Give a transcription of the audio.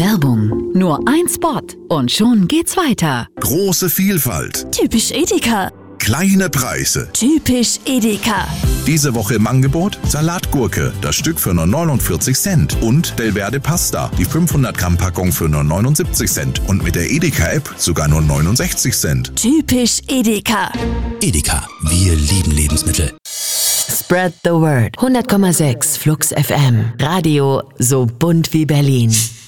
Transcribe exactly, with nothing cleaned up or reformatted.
Werbung. Nur ein Spot und schon geht's weiter. Große Vielfalt. Typisch Edeka. Kleine Preise. Typisch Edeka. Diese Woche im Angebot Salatgurke, das Stück für nur neunundvierzig Cent. Und Delverde Pasta, die fünfhundert Gramm Packung für nur neunundsiebzig Cent. Und mit der Edeka-App sogar nur neunundsechzig Cent. Typisch Edeka. Edeka, wir lieben Lebensmittel. Spread the word. hundert Komma sechs Flux F M. Radio so bunt wie Berlin.